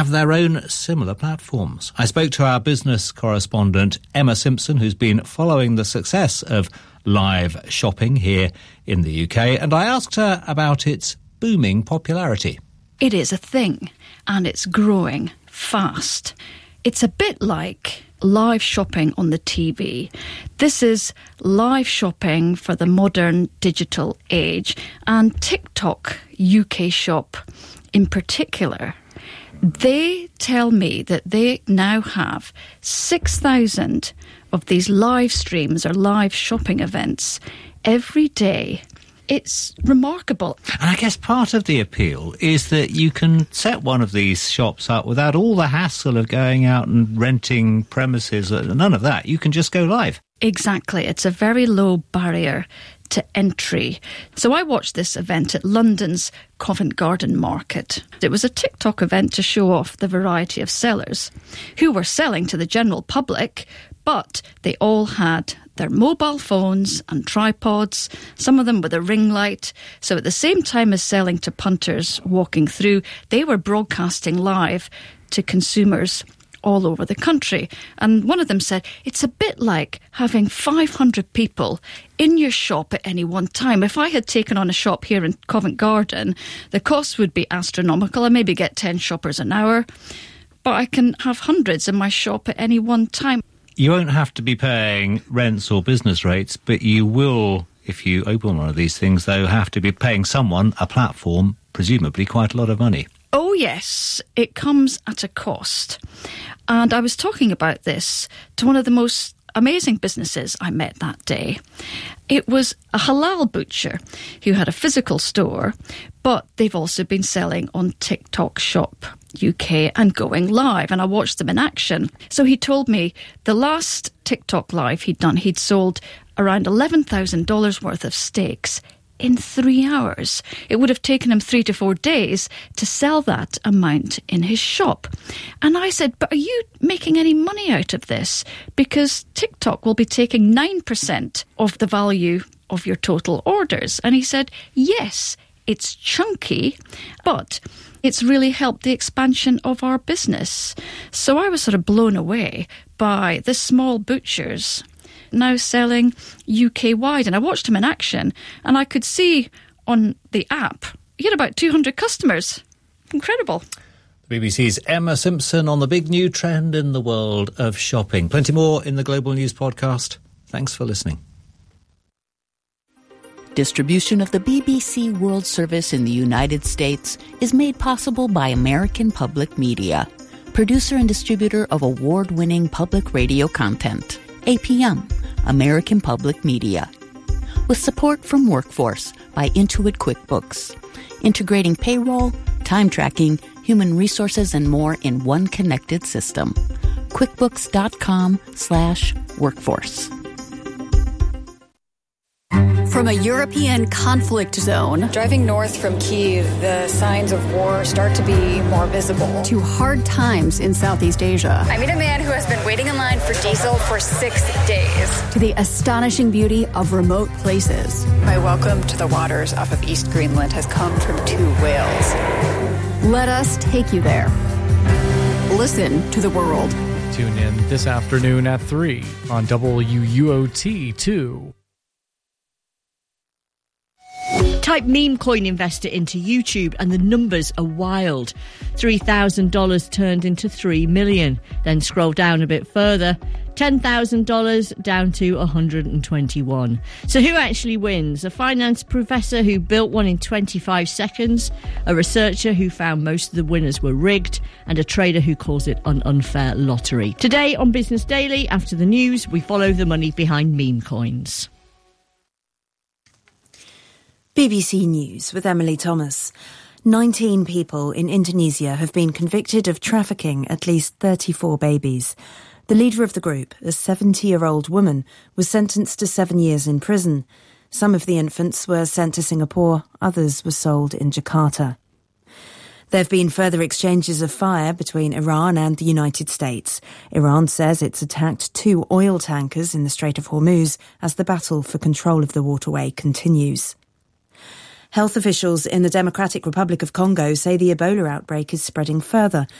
have their own similar platforms. I spoke to our business correspondent, Emma Simpson, who's been following the success of live shopping here in the UK, and I asked her about its booming popularity. It is a thing, and it's growing fast. It's a bit like live shopping on the TV. This is live shopping for the modern digital age, and TikTok UK Shop in particular. They tell me that they now have 6,000 of these live streams or live shopping events every day. It's remarkable. And I guess part of the appeal is that you can set one of these shops up without all the hassle of going out and renting premises. None of that. You can just go live. Exactly. It's a very low barrier to entry. So I watched this event at London's Covent Garden Market. It was a TikTok event to show off the variety of sellers who were selling to the general public, but they all had their mobile phones and tripods, some of them with a ring light. So at the same time as selling to punters walking through, they were broadcasting live to consumers all over the country. And one of them said, it's a bit like having 500 people in your shop at any one time. If I had taken on a shop here in Covent Garden, the cost would be astronomical. I maybe get 10 shoppers an hour, but I can have hundreds in my shop at any one time. You won't have to be paying rents or business rates, but you will, if you open one of these things, though, have to be paying someone, a platform, presumably quite a lot of money. Oh, yes, it comes at a cost. And I was talking about this to one of the most amazing businesses I met that day. It was a halal butcher who had a physical store, but they've also been selling on TikTok Shop UK and going live, and I watched them in action. So he told me the last TikTok live he'd done, he'd sold around $11,000 worth of steaks in 3 hours. It would have taken him 3 to 4 days to sell that amount in his shop. And I said, but are you making any money out of this? Because TikTok will be taking 9% of the value of your total orders. And he said, yes, it's chunky, but it's really helped the expansion of our business. So I was sort of blown away by the small butchers now selling UK-wide. And I watched him in action, and I could see on the app, he had about 200 customers. Incredible. The BBC's Emma Simpson on the big new trend in the world of shopping. Plenty more in the Global News podcast. Thanks for listening. Distribution of the BBC World Service in the United States is made possible by American Public Media, producer and distributor of award-winning public radio content. APM, American Public Media. With support from Workforce by Intuit QuickBooks, integrating payroll, time tracking, human resources, and more in one connected system. QuickBooks.com/workforce. From a European conflict zone, driving north from Kyiv, the signs of war start to be more visible. To hard times in Southeast Asia. I meet a man who has been waiting in line for diesel for 6 days. To the astonishing beauty of remote places. My welcome to the waters off of East Greenland has come from 2 whales. Let us take you there. Listen to the world. Tune in this afternoon at 3 on WUOT2. Type meme coin investor into YouTube and the numbers are wild. $3,000 turned into $3 million. Then scroll down a bit further. $10,000 down to $121. So who actually wins? A finance professor who built one in 25 seconds, a researcher who found most of the winners were rigged, and a trader who calls it an unfair lottery. Today on Business Daily, after the news, we follow the money behind meme coins. BBC News with Emily Thomas. 19 people in Indonesia have been convicted of trafficking at least 34 babies. The leader of the group, a 70-year-old woman, was sentenced to 7 years in prison. Some of the infants were sent to Singapore, others were sold in Jakarta. There have been further exchanges of fire between Iran and the United States. Iran says it's attacked 2 oil tankers in the Strait of Hormuz as the battle for control of the waterway continues. Health officials in the Democratic Republic of Congo say the Ebola outbreak is spreading further.